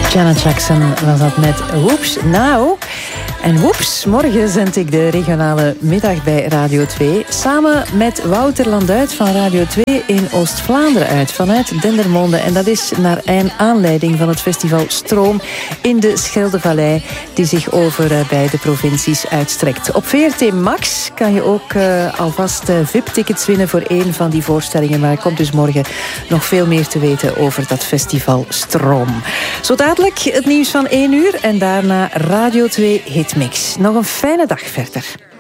Janet Jackson was dat met Whoops Now. En woeps, morgen zend ik de regionale middag bij Radio 2... samen met Wouter Landuit van Radio 2 in Oost-Vlaanderen uit... vanuit Dendermonde. En dat is naar aanleiding van het festival Stroom in de Scheldevallei... die zich over beide provincies uitstrekt. Op VRT Max kan je ook alvast VIP-tickets winnen... voor één van die voorstellingen. Maar er komt dus morgen nog veel meer te weten over dat festival Stroom. Zo dadelijk het nieuws van 1 uur en daarna Radio 2 Hitmix. Nog een fijne dag verder.